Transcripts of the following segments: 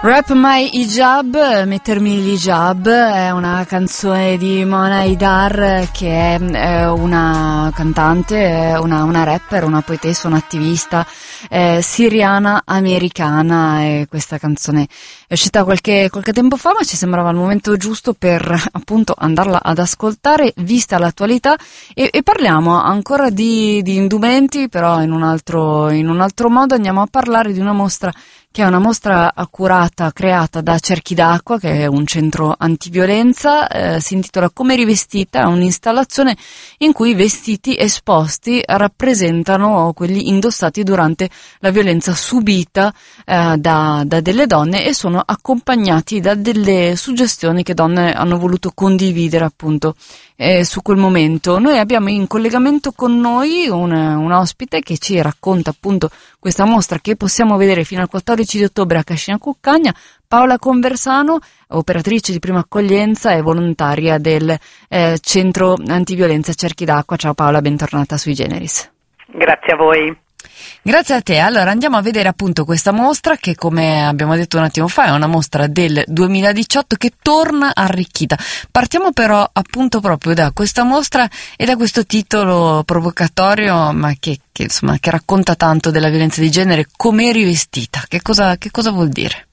Wrap My Hijab, mettermi l'hijab, è una canzone di Mona Aidar, che è una cantante, una rapper, una poetessa, un'attivista siriana americana, e questa canzone è uscita qualche tempo fa, ma ci sembrava il momento giusto per appunto andarla ad ascoltare vista l'attualità, e parliamo ancora di indumenti, però in un altro modo. Andiamo a parlare di una mostra che è una mostra accurata, creata da Cerchi d'Acqua, che è un centro antiviolenza, si intitola Come rivestita, è un'installazione in cui i vestiti esposti rappresentano quelli indossati durante la violenza subita da delle donne, e sono accompagnati da delle suggestioni che donne hanno voluto condividere appunto su quel momento. Noi abbiamo in collegamento con noi un ospite che ci racconta appunto questa mostra, che possiamo vedere fino al 14 di ottobre a Cascina Cuccagna. Paola Conversano, operatrice di prima accoglienza e volontaria del centro antiviolenza Cerchi d'Acqua. Ciao Paola, bentornata sui Generis. Grazie a voi. Grazie a te. Allora andiamo a vedere appunto questa mostra che, come abbiamo detto un attimo fa, è una mostra del 2018 che torna arricchita. Partiamo però appunto proprio da questa mostra e da questo titolo provocatorio, ma che insomma che racconta tanto della violenza di genere. Come rivestita? Che cosa vuol dire?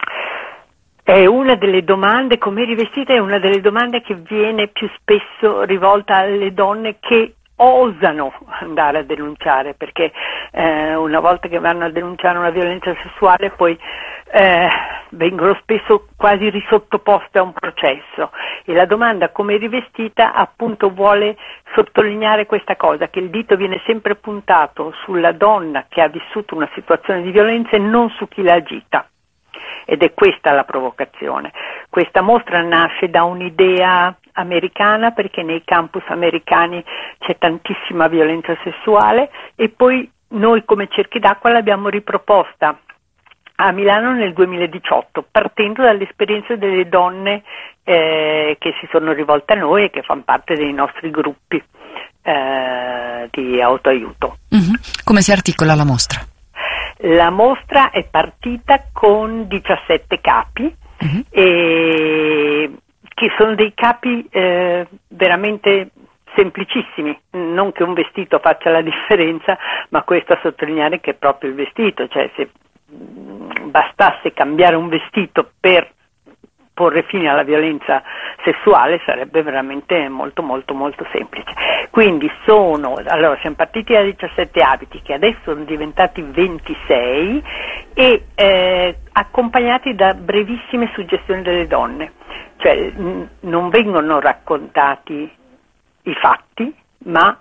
È una delle domande, come rivestita è una delle domande che viene più spesso rivolta alle donne che osano andare a denunciare, perché una volta che vanno a denunciare una violenza sessuale poi vengono spesso quasi risottoposte a un processo, e la domanda come rivestita appunto vuole sottolineare questa cosa, che il dito viene sempre puntato sulla donna che ha vissuto una situazione di violenza e non su chi l'ha agita, ed è questa la provocazione. Questa mostra nasce da un'idea americana, perché nei campus americani c'è tantissima violenza sessuale, e poi noi come Cerchi d'Acqua l'abbiamo riproposta a Milano nel 2018, partendo dalle esperienze delle donne che si sono rivolte a noi e che fanno parte dei nostri gruppi di autoaiuto. Mm-hmm. Come si articola la mostra? La mostra è partita con 17 capi, mm-hmm. Che sono dei capi veramente semplicissimi, non che un vestito faccia la differenza, ma questo a sottolineare che è proprio il vestito, cioè se bastasse cambiare un vestito per porre fine alla violenza sessuale sarebbe veramente molto molto molto semplice. Quindi siamo partiti da 17 abiti che adesso sono diventati 26 e accompagnati da brevissime suggestioni delle donne, cioè non vengono raccontati i fatti, ma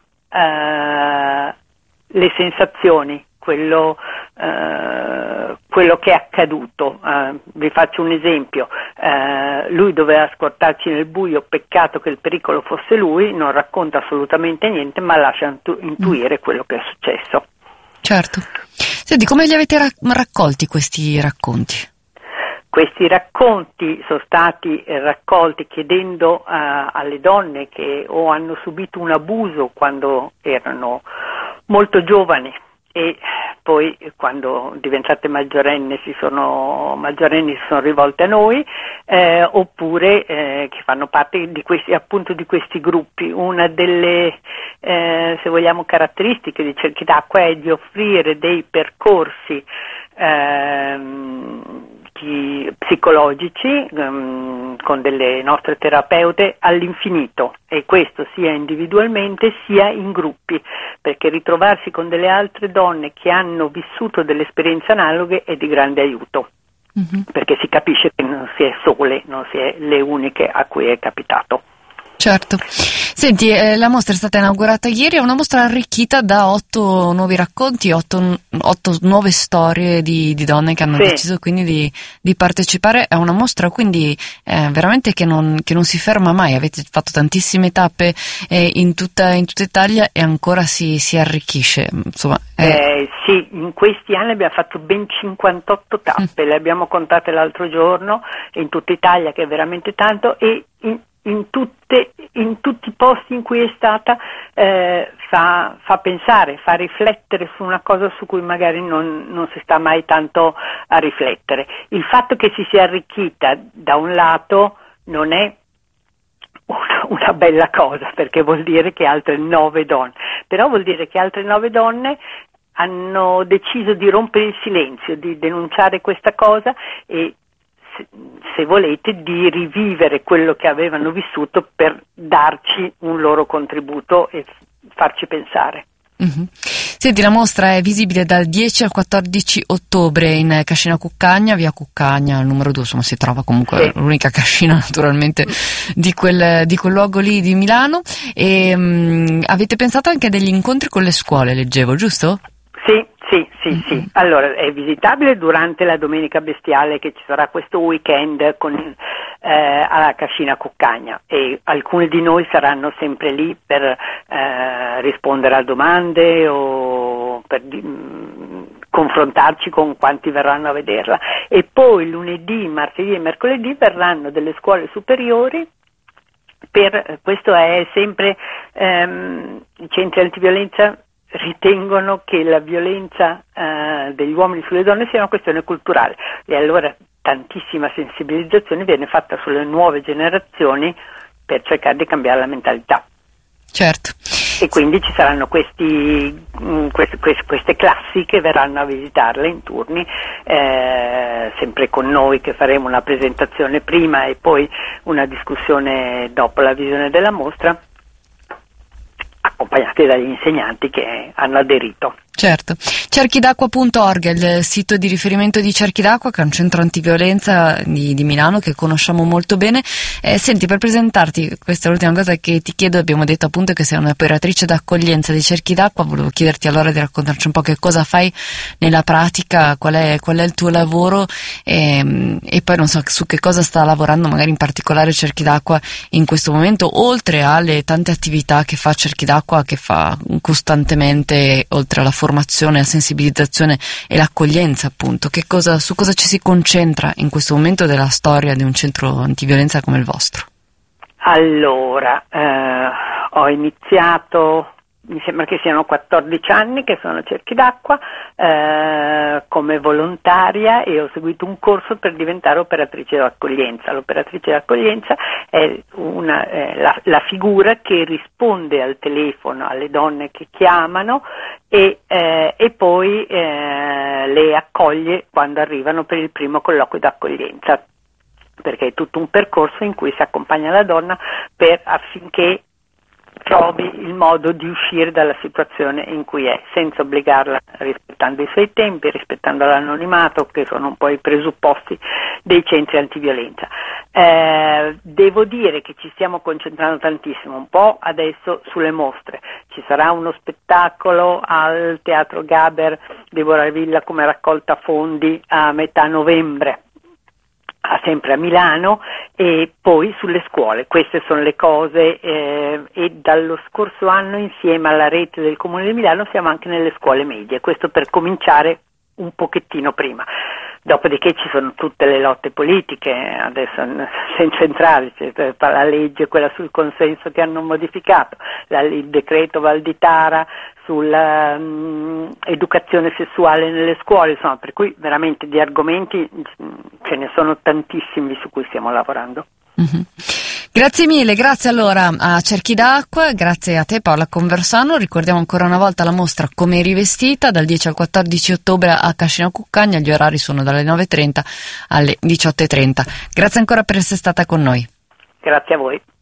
le sensazioni, quello che è accaduto. Vi faccio un esempio: lui doveva scortarci nel buio, peccato che il pericolo fosse lui, non racconta assolutamente niente, ma lascia intuire quello che è successo. Certo. Senti, come li avete raccolti questi racconti? Questi racconti sono stati raccolti chiedendo alle donne che o hanno subito un abuso quando erano molto giovani e poi quando diventate maggiorenni si sono rivolte a noi, oppure che fanno parte di questi gruppi. Una delle se vogliamo caratteristiche di Cerchi d'Acqua è di offrire dei percorsi psicologici con delle nostre terapeute all'infinito, e questo sia individualmente sia in gruppi, perché ritrovarsi con delle altre donne che hanno vissuto delle esperienze analoghe è di grande aiuto, perché si capisce che non si è sole, non si è le uniche a cui è capitato. Certo. Senti, la mostra è stata inaugurata ieri, è una mostra arricchita da 8 nuovi racconti, 8 nuove storie di donne che hanno deciso quindi di partecipare a una mostra, quindi veramente che non si ferma mai. Avete fatto tantissime tappe in tutta Italia e ancora si arricchisce, insomma. Sì, in questi anni abbiamo fatto ben 58 tappe, le abbiamo contate l'altro giorno in tutta Italia, che è veramente tanto, e in tutti i posti in cui è stata fa pensare, fa riflettere su una cosa su cui magari non si sta mai tanto a riflettere. Il fatto che si sia arricchita da un lato non è una bella cosa, perché vuol dire che altre 9 donne, però vuol dire che altre 9 donne hanno deciso di rompere il silenzio, di denunciare questa cosa e se volete di rivivere quello che avevano vissuto per darci un loro contributo e farci pensare. Mm-hmm. Senti, la mostra è visibile dal 10 al 14 ottobre in Cascina Cuccagna, via Cuccagna, al numero 2, insomma si trova comunque l'unica cascina naturalmente di quel luogo lì di Milano. E avete pensato anche a degli incontri con le scuole, leggevo, giusto? Sì. Allora, è visitabile durante la Domenica Bestiale, che ci sarà questo weekend alla Cascina Cuccagna, e alcuni di noi saranno sempre lì per rispondere a domande o per confrontarci con quanti verranno a vederla. E poi lunedì, martedì e mercoledì verranno delle scuole superiori. Questo è sempre i centri antiviolenza ritengono che la violenza degli uomini sulle donne sia una questione culturale, e allora tantissima sensibilizzazione viene fatta sulle nuove generazioni per cercare di cambiare la mentalità. Certo. E quindi ci saranno queste classi che verranno a visitarle in turni, sempre con noi, che faremo una presentazione prima e poi una discussione dopo la visione della mostra, accompagnati dagli insegnanti che hanno aderito. Certo. Cerchidacqua.org è il sito di riferimento di Cerchi d'Acqua, che è un centro antiviolenza di Milano che conosciamo molto bene. Senti, per presentarti, questa è l'ultima cosa che ti chiedo, abbiamo detto appunto che sei un'operatrice d'accoglienza di Cerchi d'Acqua, volevo chiederti allora di raccontarci un po' che cosa fai nella pratica, qual è il tuo lavoro e poi non so su che cosa sta lavorando magari in particolare Cerchi d'Acqua in questo momento, oltre alle tante attività che fa Cerchi d'Acqua, che fa costantemente, oltre alla formazione, la sensibilizzazione e l'accoglienza, appunto. Su cosa ci si concentra in questo momento della storia di un centro antiviolenza come il vostro? Allora, ho iniziato, mi sembra che siano 14 anni che sono a Cerchi d'Acqua come volontaria, e ho seguito un corso per diventare operatrice d'accoglienza. L'operatrice d'accoglienza è la figura che risponde al telefono alle donne che chiamano e poi le accoglie quando arrivano per il primo colloquio d'accoglienza, perché è tutto un percorso in cui si accompagna la donna affinché trovi il modo di uscire dalla situazione in cui è, senza obbligarla, rispettando i suoi tempi, rispettando l'anonimato, che sono un po' i presupposti dei centri antiviolenza. Devo dire che ci stiamo concentrando tantissimo, un po' adesso sulle mostre. Ci sarà uno spettacolo al Teatro Gaber di Boravilla come raccolta fondi a metà novembre, sempre a Milano, e poi sulle scuole. Queste sono le cose, e dallo scorso anno, insieme alla rete del Comune di Milano, siamo anche nelle scuole medie, questo per cominciare un pochettino prima. Dopodiché ci sono tutte le lotte politiche, adesso senza entrare, c'è la legge, quella sul consenso che hanno modificato, il decreto Valditara sulla educazione sessuale nelle scuole, insomma, per cui veramente di argomenti ce ne sono tantissimi su cui stiamo lavorando. Mm-hmm. Grazie mille, grazie allora a Cerchi d'Acqua, grazie a te Paola Conversano. Ricordiamo ancora una volta la mostra Come rivestita dal 10 al 14 ottobre a Cascina Cuccagna, gli orari sono dalle 9.30 alle 18.30. Grazie ancora per essere stata con noi. Grazie a voi.